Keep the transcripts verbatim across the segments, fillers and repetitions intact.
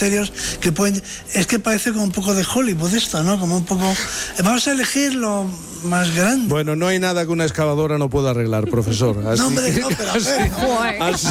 misterios que pueden... Es que parece como un poco de Hollywood esto, ¿no? Como un poco... Vamos a elegir lo más grande. Bueno, no hay nada que una excavadora no pueda arreglar, profesor. Así no, hombre, que, no, pero así, así,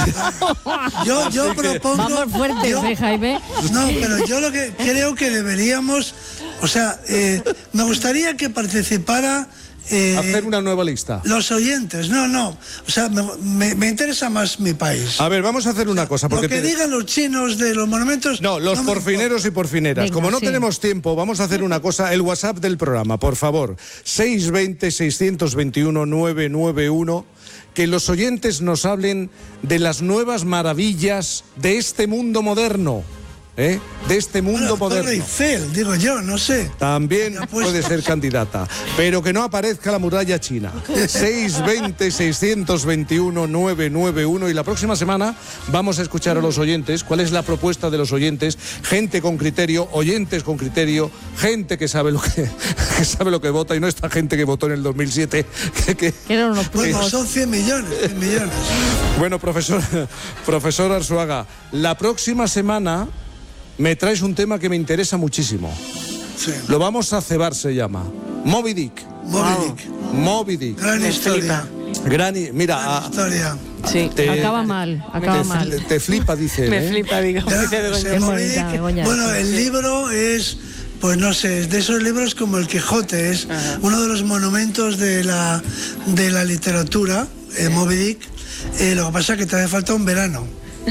yo, yo propongo... Vamos fuertes, yo, ¿eh, Jaime? No, pero yo lo que creo que deberíamos... O sea, eh, me gustaría que participara... Eh, hacer una nueva lista. Los oyentes, no, no. O sea, me, me, me interesa más mi país. A ver, vamos a hacer una cosa. Porque lo que te... digan los chinos de los monumentos... No, los no porfineros y porfineras. Venga, como no sí. tenemos tiempo, vamos a hacer una cosa. El WhatsApp del programa, por favor. seis dos cero, seis dos uno, nueve nueve uno. Que los oyentes nos hablen de las nuevas maravillas de este mundo moderno. ¿Eh? De este mundo bueno, moderno. Torre Eiffel, digo yo, no sé. También puede ser candidata, pero que no aparezca la muralla china. seis dos cero, seis dos uno, nueve nueve uno. Y la próxima semana vamos a escuchar a los oyentes cuál es la propuesta de los oyentes, gente con criterio, oyentes con criterio, gente que sabe lo que, que sabe lo que vota y no esta gente que votó en el dos mil siete. Que, que, que eran unos bueno, son cien millones, cien millones. Bueno, profesor, profesor Arzuaga, la próxima semana me traes un tema que me interesa muchísimo. Sí. Lo vamos a cebar, se llama Moby Dick. Moby Dick. Moby Dick. Gran historia. Gran, mira, Gran historia. Sí, te, acaba mal, acaba te, mal. Te, te flipa, dice. Me ¿eh? flipa, digo. Ya, dice o sea, Moby Dick, Begoña, bueno, el sí. libro es, pues no sé, de esos libros como el Quijote, es Ajá. uno de los monumentos de la, de la literatura, eh, Moby Dick. Eh, lo que pasa es que te hace falta un verano.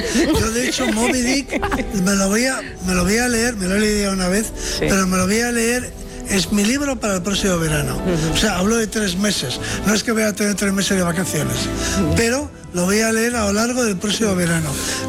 Yo de hecho Moby Dick me lo voy a, me lo voy a leer, me lo he leído una vez, sí. pero me lo voy a leer, es mi libro para el próximo verano. Uh-huh. O sea, hablo de tres meses, no es que voy a tener tres meses de vacaciones, uh-huh. pero lo voy a leer a lo largo del próximo verano.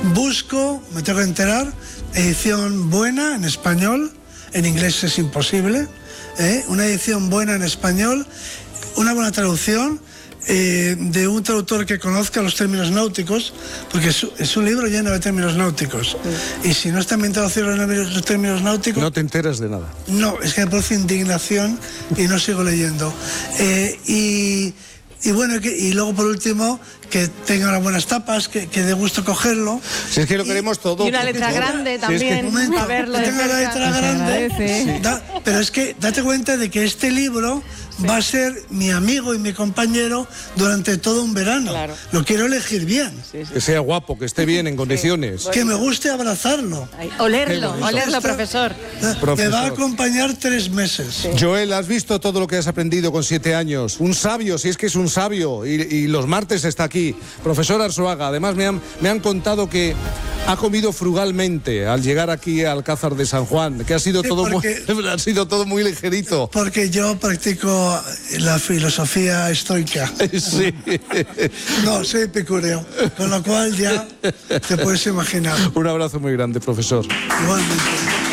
Busco, me tengo que enterar, edición buena en español, en inglés es imposible, ¿eh? Una edición buena en español, una buena traducción. Eh, de un traductor que conozca los términos náuticos, porque es, es un libro lleno de términos náuticos. Sí. Y si no están bien traducidos los términos náuticos... No te enteras de nada. No, es que me produce indignación y no sigo leyendo. Eh, y, y bueno, que, y luego por último, que tenga unas buenas tapas, que, que dé gusto cogerlo. Si es que lo queremos todo. Y una letra grande también. Si es que, momento, a verlo que tenga la letra grande. Sí. Da, pero es que date cuenta de que este libro... Sí. Va a ser mi amigo y mi compañero durante todo un verano. Claro. Lo quiero elegir bien. Sí, sí. Que sea guapo, que esté bien en condiciones. Sí. Que me guste abrazarlo. Ay, olerlo, olerlo, profesor. profesor. Te va a acompañar tres meses. Sí. Joel, ¿has visto todo lo que has aprendido con siete años? Un sabio, si es que es un sabio. Y, y los martes está aquí. Profesor Arzuaga, además me han, me han contado que ha comido frugalmente al llegar aquí al Alcázar de San Juan, que ha sido, sí, todo, porque, muy, ha sido todo muy ligerito. Porque yo practico la filosofía estoica. Sí. No, soy epicúreo, con lo cual ya te puedes imaginar. Un abrazo muy grande, profesor. Igualmente.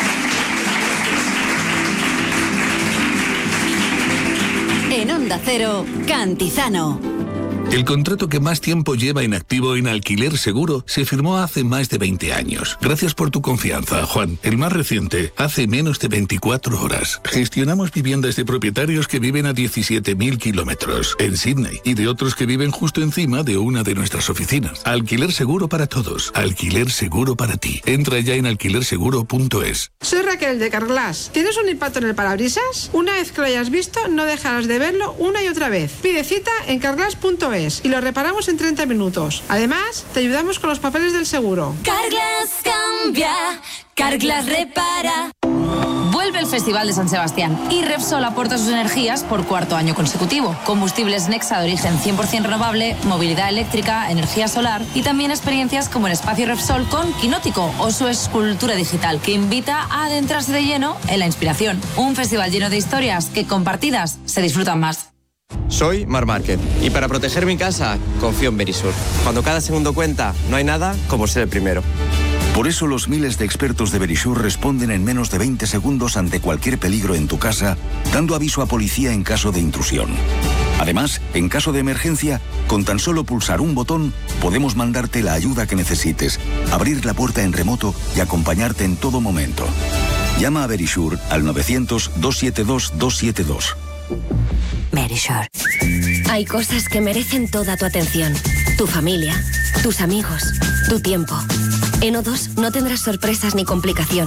En Onda Cero, Cantizano. El contrato que más tiempo lleva en activo en Alquiler Seguro se firmó hace más de veinte años. Gracias por tu confianza, Juan. El más reciente, hace menos de veinticuatro horas. Gestionamos viviendas de propietarios que viven a diecisiete mil kilómetros en Sydney y de otros que viven justo encima de una de nuestras oficinas. Alquiler Seguro para todos. Alquiler Seguro para ti. Entra ya en alquiler seguro punto es. Soy Raquel de Carglass. ¿Tienes un impacto en el parabrisas? Una vez que lo hayas visto, no dejarás de verlo una y otra vez. Pide cita en carglass punto es. Y lo reparamos en treinta minutos. Además, te ayudamos con los papeles del seguro. Carglass cambia, Carglass repara. Vuelve el Festival de San Sebastián y Repsol aporta sus energías por cuarto año consecutivo. Combustibles Nexa de origen cien por ciento renovable, movilidad eléctrica, energía solar y también experiencias como el espacio Repsol con Quinótico o su escultura digital que invita a adentrarse de lleno en la inspiración. Un festival lleno de historias que compartidas se disfrutan más. Soy Mar Márquez y para proteger mi casa confío en Verisur. Cuando cada segundo cuenta, no hay nada como ser el primero. Por eso los miles de expertos de Verisur responden en menos de veinte segundos ante cualquier peligro en tu casa, dando aviso a policía en caso de intrusión. Además, en caso de emergencia, con tan solo pulsar un botón, podemos mandarte la ayuda que necesites, abrir la puerta en remoto y acompañarte en todo momento. Llama a Verisur al novecientos, doscientos setenta y dos, doscientos setenta y dos. Verisur. Hay cosas que merecen toda tu atención. Tu familia, tus amigos, tu tiempo. En O dos no tendrás sorpresas ni complicaciones.